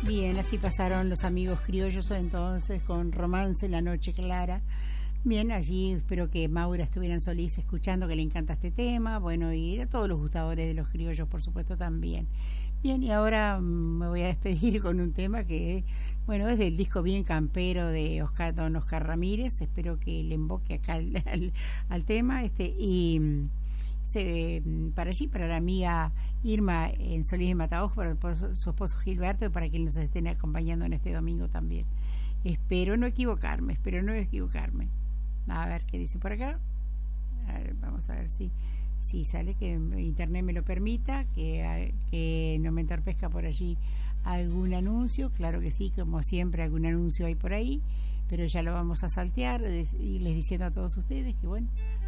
Bien, así pasaron los amigos criollos entonces con Romance en la Noche Clara. Bien, allí espero que Maura estuviera en Solís escuchando, que le encanta este tema. Bueno, y a todos los gustadores de los criollos, por supuesto, también. Bien, y ahora me voy a despedir con un tema que, bueno, es del disco Bien Campero de don Oscar Ramírez. Espero que le invoque acá al tema. Para allí, para la amiga Irma en Solís de Mataojo, para su esposo Gilberto y para quienes nos estén acompañando en este domingo también. Espero no equivocarme. A ver qué dice por acá. A ver, vamos a ver si sale, que internet me lo permita, que no me entorpezca por allí algún anuncio. Claro que sí, como siempre algún anuncio hay por ahí, pero ya lo vamos a saltear y les diciendo a todos ustedes que bueno,